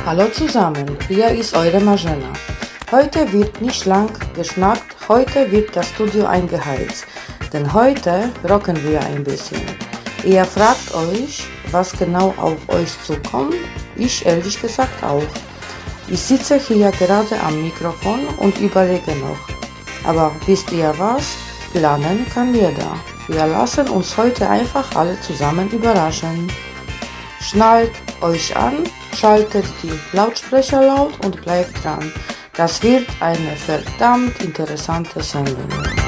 Hallo zusammen, hier ist eure Marzena. Heute wird nicht lang geschnackt, heute wird das Studio eingeheizt, denn heute rocken wir ein bisschen. Ihr fragt euch, was genau auf euch zukommt, ich ehrlich gesagt auch. Ich sitze hier gerade am Mikrofon und überlege noch. Aber wisst ihr was? Planen kann jeder. Wir lassen uns heute einfach alle zusammen überraschen. Schnallt euch an, schaltet die Lautsprecher laut und bleibt dran. Das wird eine verdammt interessante Sendung.